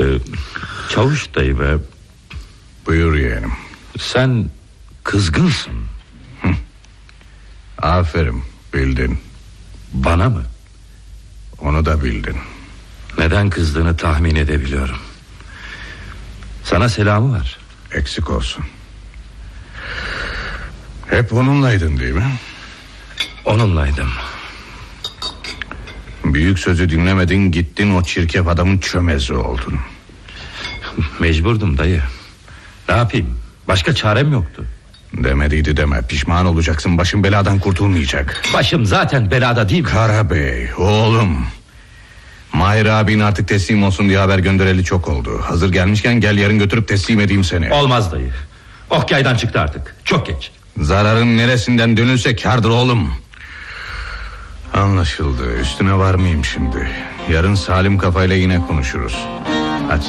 Çavuş dayı be. Buyur yeğenim. Sen kızgınsın. Aferin, bildin. Bana mı? Onu da bildin. Neden kızdığını tahmin edebiliyorum. Sana selamı var. Eksik olsun. Hep onunlaydın değil mi? Onunlaydım. Büyük sözü dinlemedin, gittin o çirkef adamın çömezi oldun. Mecburdum dayı. Ne yapayım? Başka çarem yoktu. Demediydi deme, pişman olacaksın, başın beladan kurtulmayacak. Başım zaten belada değil mi? Karabey, oğlum. Mahir abin artık teslim olsun diye haber göndereli çok oldu. Hazır gelmişken gel yarın götürüp teslim edeyim seni. Olmaz dayı. Ok yaydan çıktı artık. Çok geç. Zararın neresinden dönülse kârdır oğlum. Anlaşıldı. Üstüne varmayayım şimdi. Yarın salim kafayla yine konuşuruz. Hadi.